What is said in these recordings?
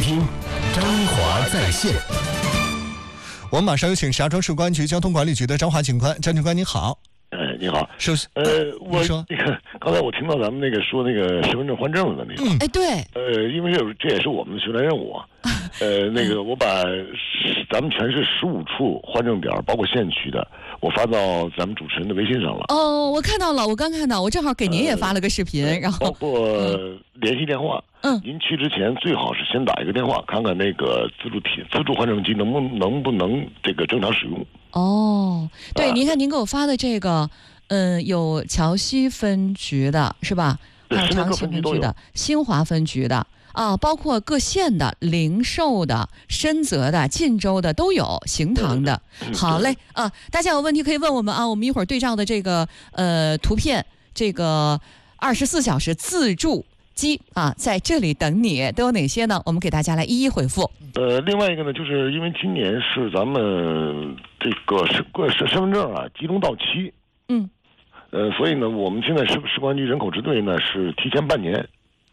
听张华在线。 我们马上有请石家庄市公安局交通管理局的张华警官。张警官你好。 你好。 首先， 我说那个刚才我听到咱们那个说那个身份证换证的那个， 对， 因为这也是我们的巡逻任务啊。那个我把咱们全市15处换证点，包括县区的，我发到咱们主持人的微信上了。 哦，我看到了，我刚看到，我正好给您也发了个视频，然后包括联系电话。您去之前最好是先打一个电话，看看那个自助换证机能不能这个正常使用。 哦，对，您看您给我发的这个，有桥西分局的是吧？还有长兴分局的、新华分局的啊，包括各县的、灵寿的、深泽的、晋州的都有，行堂的。好嘞啊，大家有问题可以问我们啊，我们一会儿对照的这个图片，这个24小时自助机啊，在这里等你，都有哪些呢？我们给大家来一一回复。 另外一个呢，就是因为今年是咱们这个身份证啊集中到期，所以呢，我们现在市公安局人口支队呢是提前半年，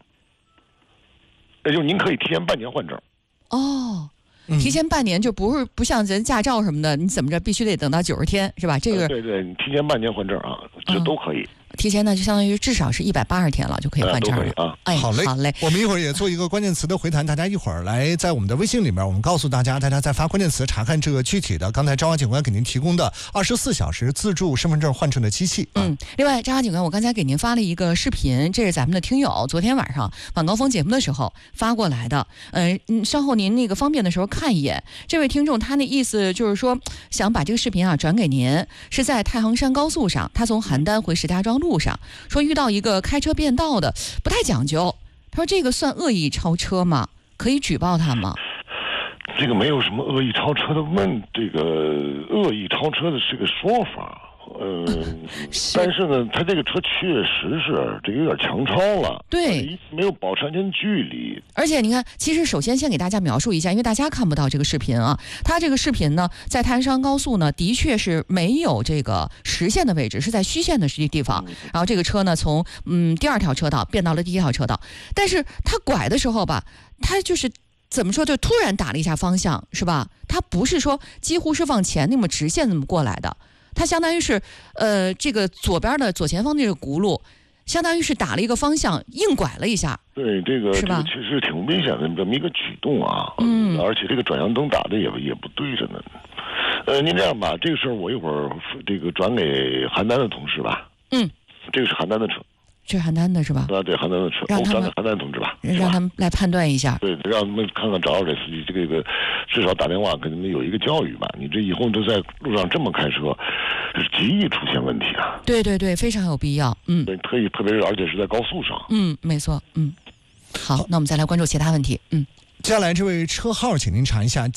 也就是您可以提前半年换证。 哦，提前半年就不像人驾照什么的，你怎么着必须得等到90天是吧？这个对，你提前半年换证啊，这都可以。 提前呢，就相当于至少是180天了，就可以换证了啊。 哎， 好嘞，我们一会儿也做一个关键词的回弹，大家一会儿来在我们的微信里面，我们告诉大家在发关键词查看这个具体的刚才张华警官给您提供的24小时自助身份证换证的机器。 另外张华警官，我刚才给您发了一个视频，这是咱们的听友昨天晚上晚高峰节目的时候发过来的。稍后您那个方便的时候看一眼。这位听众他那意思就是说，想把这个视频啊转给您，是在太行山高速上，他从邯郸回石家庄路上，说遇到一个开车变道的不太讲究，他说这个算恶意超车吗？可以举报他吗？ 这个没有什么恶意超车的这个恶意超车的是个说法，但是呢，他这个车确实是这个有点强超了， 对， 没有保持安全距离。 而且你看，其实首先先给大家描述一下，因为大家看不到这个视频啊，他这个视频呢，在太行山高速呢，的确是没有这个实线的位置，是在虚线的地方。然后这个车呢，从第2条车道变到了第1条车道，但是他拐的时候吧，他就是怎么说，就突然打了一下方向，是吧？他不是说几乎是往前那么直线那么过来的。它相当于是，这个左前方那个轱辘，相当于是打了一个方向，硬拐了一下。 对，这个其实挺危险的这么一个举动啊。而且这个转向灯打的也不对着呢。您这样吧，这个事儿我一会儿这个转给邯郸的同事吧。这个是邯郸的车。这是邯郸的是吧？对，邯郸的车，我转给邯郸同志吧， 让他们来判断一下。 对，让他们看看找这司机，这个至少打电话给他们有一个教育吧。你这以后都在路上这么开车，极易出现问题啊。 对，非常有必要。 对，特别是而且是在高速上。 没错。好，那我们再来关注其他问题。 接下来这位车号，请您查一下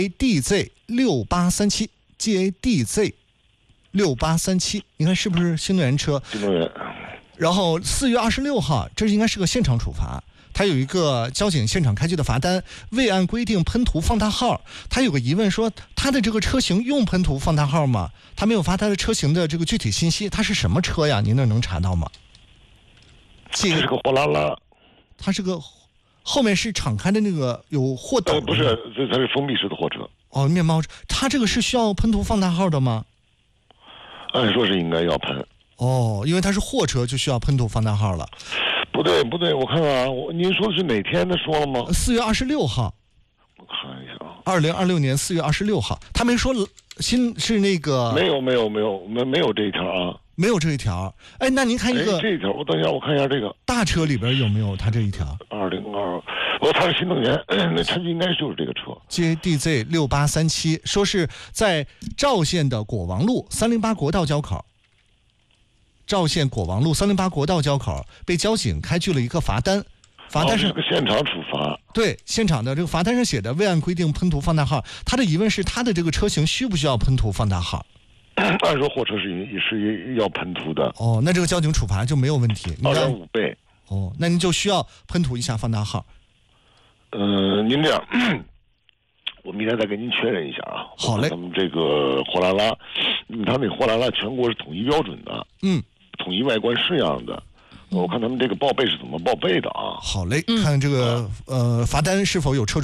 GADZ6837，GADZ 6837，你看是不是新能源车？ 新能源。 然后4月26号，这应该是个现场处罚。他有一个交警现场开具的罚单，未按规定喷涂放大号。他有个疑问说，他的这个车型用喷涂放大号吗？他没有发他的车型的这个具体信息，他是什么车呀？您那能查到吗？ 这是个货拉拉。 它是个后面是敞开的那个有货斗。 不是，它是封闭式的货车。 哦，面包车。它这个是需要喷涂放大号的吗？ 按说是应该要喷。 因为它是货车，就需要喷涂放大号了。 不对，我看看啊，您说的是哪天的说了吗 ？4月26号。 我看一下啊。 2026年4月26号，他没说是那个。 没有这一条啊。 没有这一条。哎，那您看一个这一条，我等一下我看一下这个大车里边有没有他这一条 ？202，它是新能源，那它应该就是这个车。 GADZ 6837，说是在赵县的果王路308国道交口。赵县果王路308国道交口被交警开具了一个罚单，罚单是个现场处罚。 对，现场的这个罚单上写的未按规定喷涂放大号。他的疑问是他的这个车型需不需要喷涂放大号？ 按说货车是要喷涂的。 那这个交警处罚就没有问题。 2.5倍。 那您就需要喷涂一下放大号。 您这样，我明天再跟您确认一下啊。 好嘞。 咱们这个货拉拉，他那货拉拉全国是统一标准的。统一外观式样的，我看他们这个报备是怎么报备的啊？ 好嘞，看这个罚单是否有车主